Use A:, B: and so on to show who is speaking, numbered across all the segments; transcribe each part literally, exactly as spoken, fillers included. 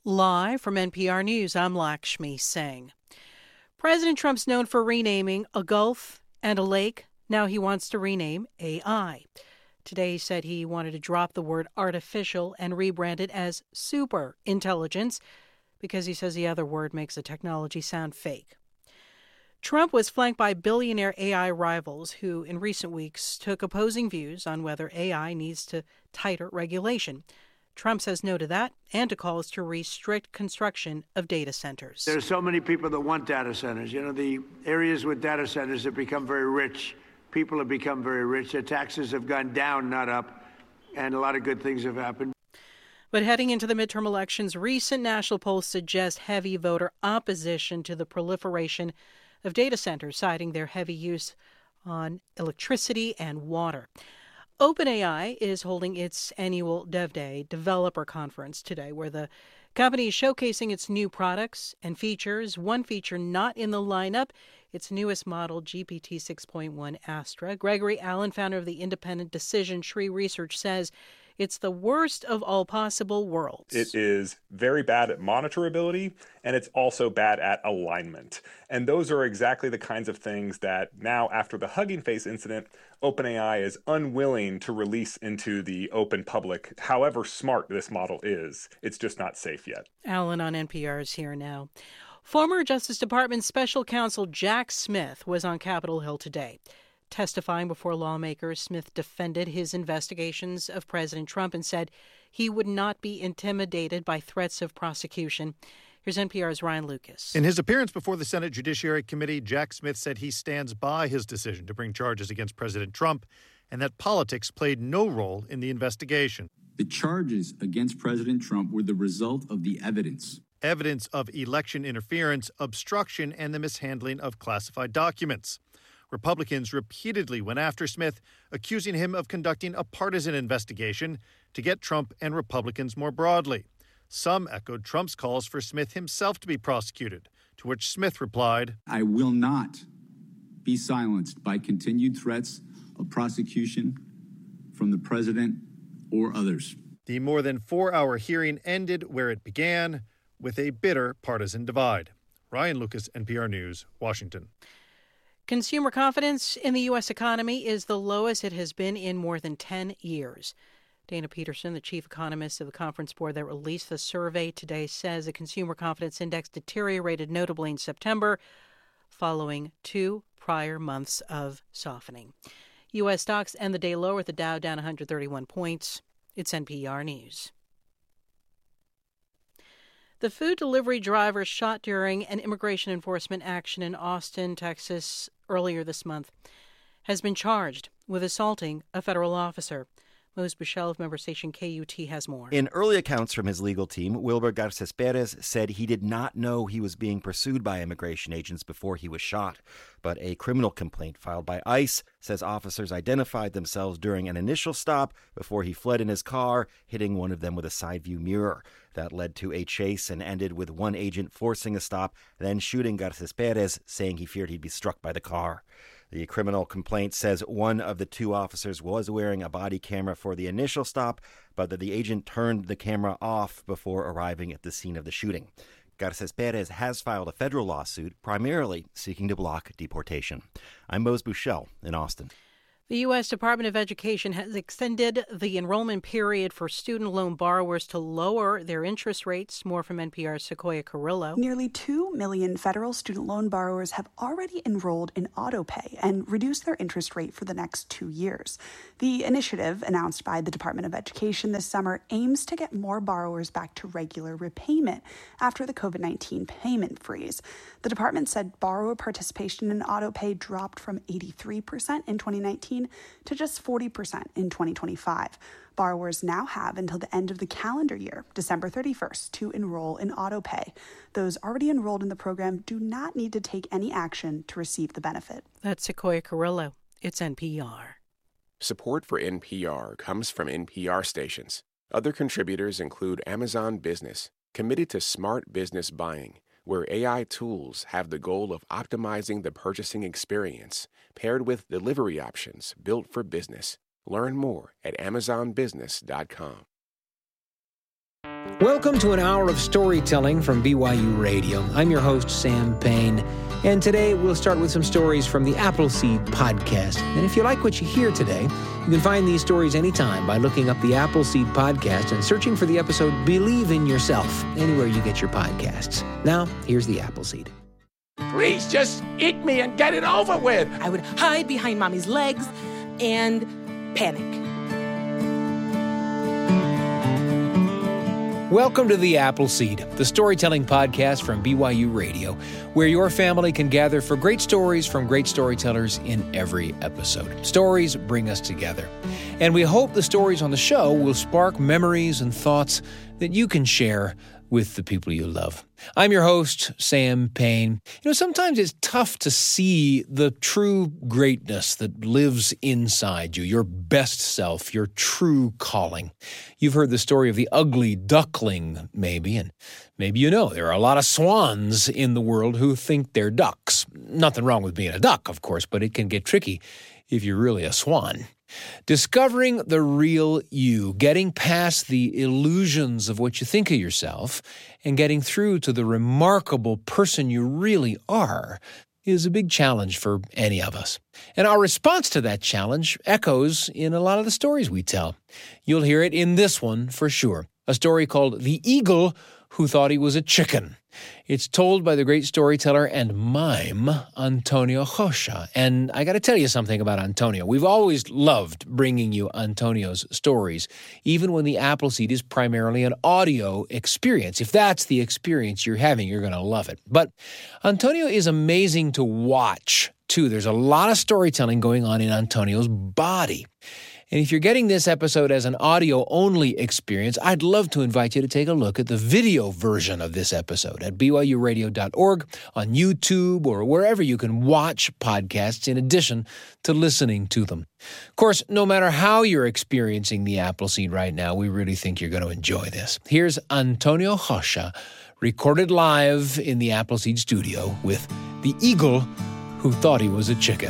A: Live from N P R News, I'm Lakshmi Singh. President Trump's known for renaming a gulf and a lake. Now he wants to rename A I. Today he said he wanted to drop the word artificial and rebrand it as super intelligence because he says the other word makes the technology sound fake. Trump was flanked by billionaire A I rivals who, in recent weeks, took opposing views on whether A I needs to tighter regulation. Trump says no to that and to calls to restrict construction of data centers.
B: There are so many people that want data centers. You know, the areas with data centers have become very rich. People have become very rich. Their taxes have gone down, not up, and a lot of good things have happened.
A: But heading into the midterm elections, recent national polls suggest heavy voter opposition to the proliferation of data centers, citing their heavy use on electricity and water. OpenAI is holding its annual Dev Day developer conference today, where the company is showcasing its new products and features. One feature not in the lineup, its newest model, G P T six point one Astra. Gregory Allen, founder of the independent Decision Tree Research, says it's the worst of all possible worlds.
C: It is very bad at monitorability, and it's also bad at alignment. And those are exactly the kinds of things that now, after the Hugging Face incident, OpenAI is unwilling to release into the open public. However smart this model is, it's just not safe yet.
A: Allen on N P R is here now. Former Justice Department Special Counsel Jack Smith was on Capitol Hill today. Testifying before lawmakers, Smith defended his investigations of President Trump and said he would not be intimidated by threats of prosecution. Here's N P R's Ryan Lucas.
D: In his appearance before the Senate Judiciary Committee, Jack Smith said he stands by his decision to bring charges against President Trump and that politics played no role in the investigation.
E: The charges against President Trump were the result of the evidence.
D: Evidence of election interference, obstruction, and the mishandling of classified documents. Republicans repeatedly went after Smith, accusing him of conducting a partisan investigation to get Trump and Republicans more broadly. Some echoed Trump's calls for Smith himself to be prosecuted, to which Smith replied,
E: I will not be silenced by continued threats of prosecution from the president or others.
D: The more than four-hour hearing ended where it began, with a bitter partisan divide. Ryan Lucas, N P R News, Washington.
A: Consumer confidence in the U S economy is the lowest it has been in more than ten years. Dana Peterson, the chief economist of the conference board that released the survey today, says the consumer confidence index deteriorated notably in September, following two prior months of softening. U S stocks end the day lower, with the Dow down one hundred thirty-one points. It's N P R News. The food delivery driver shot during an immigration enforcement action in Austin, Texas, earlier this month has been charged with assaulting a federal officer. Mose Bushell of member station K U T has more.
F: In early accounts from his legal team, Wilber Garces Perez said he did not know he was being pursued by immigration agents before he was shot. But a criminal complaint filed by ICE says officers identified themselves during an initial stop before he fled in his car, hitting one of them with a side view mirror. That led to a chase and ended with one agent forcing a stop, then shooting Garces Perez, saying he feared he'd be struck by the car. The criminal complaint says one of the two officers was wearing a body camera for the initial stop, but that the agent turned the camera off before arriving at the scene of the shooting. Garces Perez has filed a federal lawsuit, primarily seeking to block deportation. I'm Mose Bushell in Austin.
A: The U S Department of Education has extended the enrollment period for student loan borrowers to lower their interest rates. More from N P R's Sequoia Carrillo.
G: Nearly two million federal student loan borrowers have already enrolled in AutoPay and reduced their interest rate for the next two years. The initiative, announced by the Department of Education this summer, aims to get more borrowers back to regular repayment after the covid nineteen payment freeze. The department said borrower participation in AutoPay dropped from eighty-three percent in twenty nineteen to just forty percent in twenty twenty-five. Borrowers now have until the end of the calendar year, December thirty-first, to enroll in AutoPay. Those already enrolled in the program do not need to take any action to receive the benefit.
A: That's Sequoia Carrillo. It's N P R.
H: Support for N P R comes from N P R stations. Other contributors include Amazon Business, committed to smart business buying, where A I tools have the goal of optimizing the purchasing experience, paired with delivery options built for business. Learn more at amazon business dot com.
I: Welcome to an hour of storytelling from B Y U Radio. I'm your host, Sam Payne, and today we'll start with some stories from the Appleseed Podcast. And if you like what you hear today, you can find these stories anytime by looking up the Appleseed Podcast and searching for the episode Believe in Yourself anywhere you get your podcasts. Now, here's the Appleseed.
J: Please just eat me and get it over with.
K: I would hide behind Mommy's legs and panic.
I: Welcome to the Appleseed, the storytelling podcast from B Y U Radio, where your family can gather for great stories from great storytellers in every episode. Stories bring us together. And we hope the stories on the show will spark memories and thoughts that you can share with the people you love. I'm your host, Sam Payne. You know, sometimes it's tough to see the true greatness that lives inside you, your best self, your true calling. You've heard the story of the ugly duckling, maybe, and maybe you know there are a lot of swans in the world who think they're ducks. Nothing wrong with being a duck, of course, but it can get tricky if you're really a swan. Discovering the real you, getting past the illusions of what you think of yourself, and getting through to the remarkable person you really are is a big challenge for any of us. And our response to that challenge echoes in a lot of the stories we tell. You'll hear it in this one for sure, a story called The Eagle Who Thought He Was a Chicken. It's told by the great storyteller and mime, Antonio Rocha. And I got to tell you something about Antonio. We've always loved bringing you Antonio's stories, even when the Appleseed is primarily an audio experience. If that's the experience you're having, you're going to love it. But Antonio is amazing to watch, too. There's a lot of storytelling going on in Antonio's body. And if you're getting this episode as an audio-only experience, I'd love to invite you to take a look at the video version of this episode at B Y U radio dot org, on YouTube, or wherever you can watch podcasts in addition to listening to them. Of course, no matter how you're experiencing the Appleseed right now, we really think you're going to enjoy this. Here's Antonio Rocha, recorded live in the Appleseed studio with The Eagle Who Thought He Was a Chicken.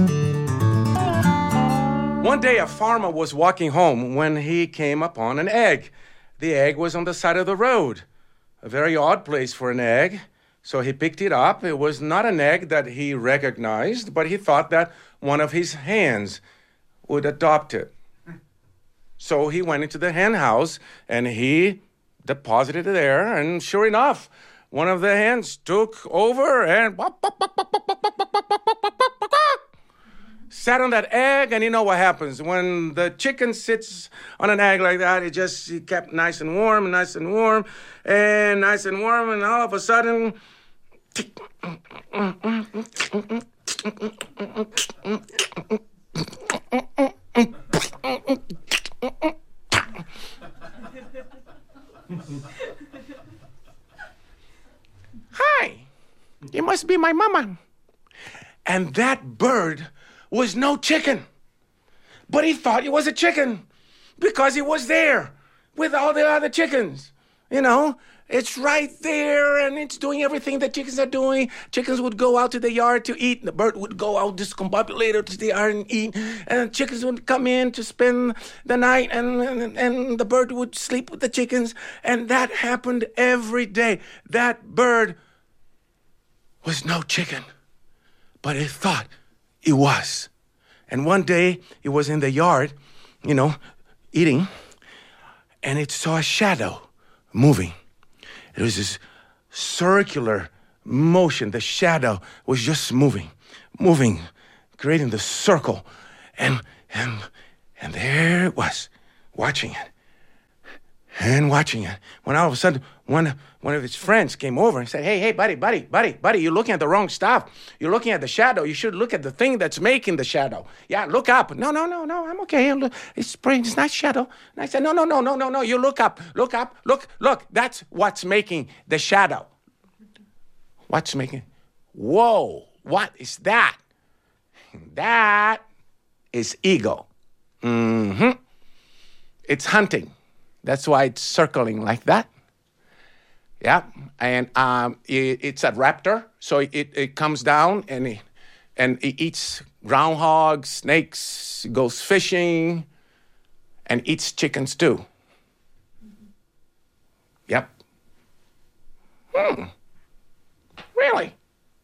J: One day, a farmer was walking home when he came upon an egg. The egg was on the side of the road. A very odd place for an egg. So he picked it up. It was not an egg that he recognized, but he thought that one of his hens would adopt it. So he went into the hen house and he deposited it there. And sure enough, one of the hens took over and sat on that egg, and you know what happens. When the chicken sits on an egg like that, it just it kept nice and warm, nice and warm, and nice and warm, and all of a sudden... Hi, you must be my mama. And that bird was no chicken. But he thought it was a chicken because it was there with all the other chickens. You know, it's right there and it's doing everything that chickens are doing. Chickens would go out to the yard to eat. And the bird would go out discombobulated to the yard and eat. And chickens would come in to spend the night and, and, and the bird would sleep with the chickens. And that happened every day. That bird was no chicken, but it thought it was. And one day, it was in the yard, you know, eating, and it saw a shadow moving. It was this circular motion. The shadow was just moving, moving, creating the circle. And and and there it was, watching it, and watching it. When all of a sudden, one one of his friends came over and said, hey, hey, buddy, buddy, buddy, buddy, you're looking at the wrong stuff. You're looking at the shadow. You should look at the thing that's making the shadow. Yeah, look up. No, no, no, no, I'm okay. It's it's nice shadow. And I said, no, no, no, no, no, no, you look up. Look up. Look, look. That's what's making the shadow. What's making? Whoa, what is that? That is ego. Mm-hmm. It's hunting. That's why it's circling like that. Yeah, and um, it, it's a raptor, so it, it comes down and it, and it eats groundhogs, snakes, goes fishing, and eats chickens too. Hmm, really?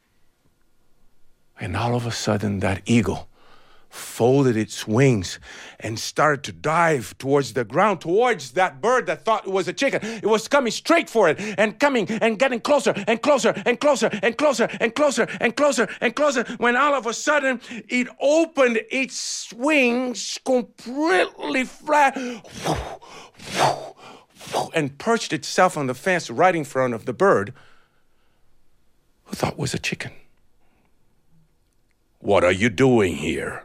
J: And all of a sudden, that eagle folded its wings and started to dive towards the ground, towards that bird that thought it was a chicken. It was coming straight for it and coming and getting closer and closer and closer and closer and closer and closer and closer, when all of a sudden it opened its wings completely flat and perched itself on the fence right in front of the bird, who thought was a chicken. "What are you doing here?"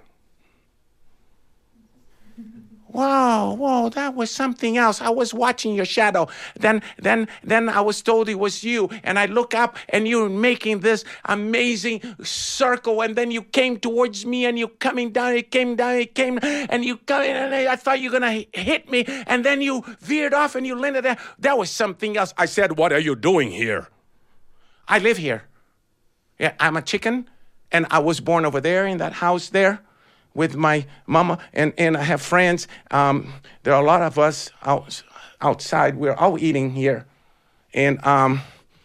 J: Wow, whoa, that was something else. I was watching your shadow. Then, then, then I was told it was you. And I look up and you're making this amazing circle. And then you came towards me and you coming down, it came down, it came, and you come, and I thought you were going to hit me. And then you veered off and you landed there. That was something else. I said, "What are you doing here?" "I live here. Yeah, I'm a chicken. And I was born over there in that house there with my mama, and, and I have friends. Um, there are a lot of us out, outside. We're all eating here. And um,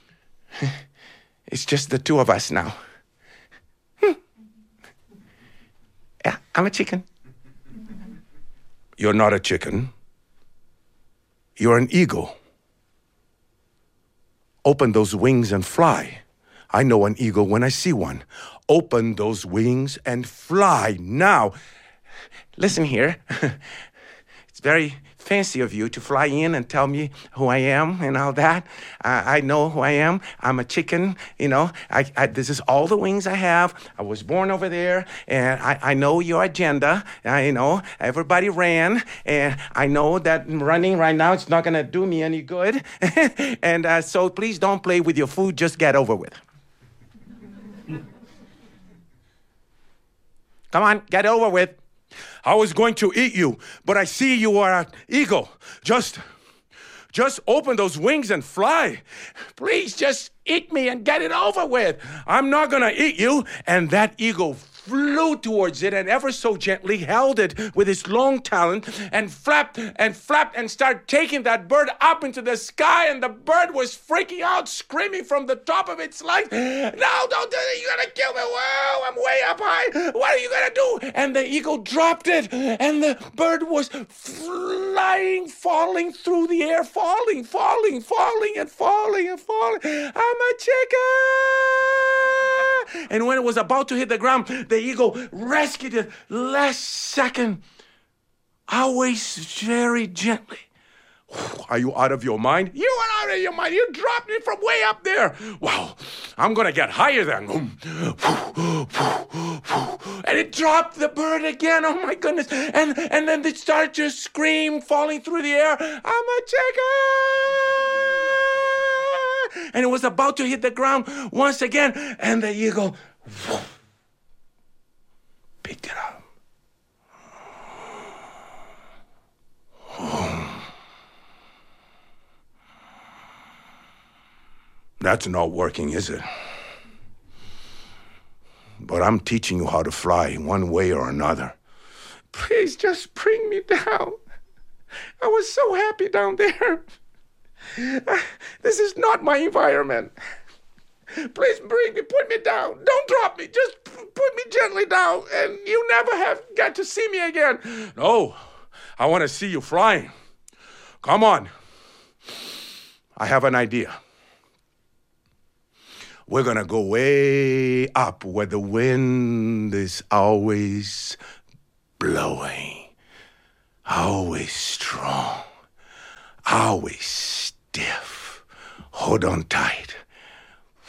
J: it's just the two of us now." Hmm. Yeah, I'm a chicken. "You're not a chicken. You're an eagle. Open those wings and fly. I know an eagle when I see one. Open those wings and fly now." Listen here. It's very fancy of you to fly in and tell me who I am and all that. Uh, I know who I am. I'm a chicken, you know. I, I, this is all the wings I have. I was born over there, and I, I know your agenda. I you know everybody ran, and I know that running right now, it's not going to do me any good. And uh, so please don't play with your food. Just get over with. Come on, get over with. "I was going to eat you, but I see you are an eagle. Just, just open those wings and fly. Please just eat me and get it over with. I'm not going to eat you." And that eagle flew towards it and ever so gently held it with his long talon and flapped and flapped and started taking that bird up into the sky. And the bird was freaking out, screaming from the top of its lungs, "No, don't do it. You're going to kill me. Whoa, I'm way up high. What are you going to do?" And the eagle dropped it, and the bird was flying, falling through the air, falling, falling, falling, and falling, and falling. "I'm a chicken!" And when it was about to hit the ground, the eagle rescued it last second, always very gently. "Are you out of your mind?" "You are out of your mind. You dropped me from way up there." "Wow, I'm going to get higher then." And it dropped the bird again. Oh, my goodness. And, and then it started to scream, falling through the air, "I'm a chicken!" And it was about to hit the ground once again. And the eagle picked it up. "That's not working, is it? But I'm teaching you how to fly one way or another. Please just bring me down. I was so happy down there. This is not my environment. Please bring me, put me down. Don't drop me. Just put me gently down, and you never have got to see me again." "No, I want to see you flying. Come on. I have an idea. We're going to go way up where the wind is always blowing, always strong, always stiff. Hold on tight.